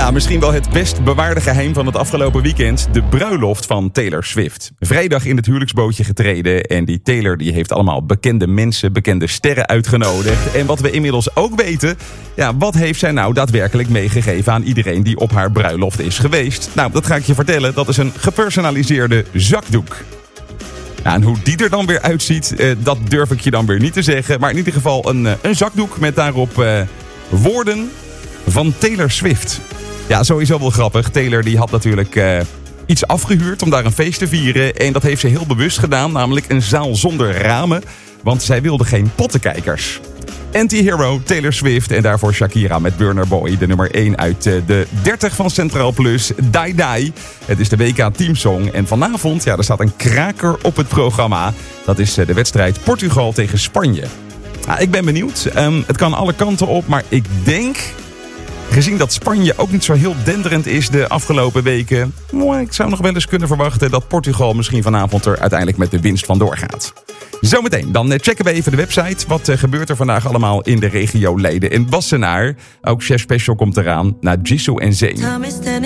Ja, misschien wel het best bewaarde geheim van het afgelopen weekend. De bruiloft van Taylor Swift. Vrijdag in het huwelijksbootje getreden. En die Taylor die heeft allemaal bekende mensen, bekende sterren uitgenodigd. En wat we inmiddels ook weten. Ja, wat heeft zij nou daadwerkelijk meegegeven aan iedereen die op haar bruiloft is geweest? Nou, dat ga ik je vertellen. Dat is een gepersonaliseerde zakdoek. Ja, en hoe die er dan weer uitziet, dat durf ik je dan weer niet te zeggen. Maar in ieder geval een zakdoek met daarop woorden van Taylor Swift. Ja, sowieso wel grappig. Taylor die had natuurlijk iets afgehuurd om daar een feest te vieren. En dat heeft ze heel bewust gedaan, namelijk een zaal zonder ramen. Want zij wilde geen pottenkijkers. Anti-hero Taylor Swift en daarvoor Shakira met Burna Boy. De nummer 1 uit de 30 van Centraal Plus, Die Die. Het is de WK Teamsong. En vanavond, ja, er staat een kraker op het programma. Dat is de wedstrijd Portugal tegen Spanje. Nou, ik ben benieuwd. Het kan alle kanten op, maar ik denk, gezien dat Spanje ook niet zo heel denderend is de afgelopen weken, ik zou nog wel eens kunnen verwachten dat Portugal misschien vanavond er uiteindelijk met de winst vandoor gaat. Zometeen, dan checken we even de website. Wat gebeurt er vandaag allemaal in de regio Leiden en Wassenaar? Ook Chef Special komt eraan naar Jisoo en Zane.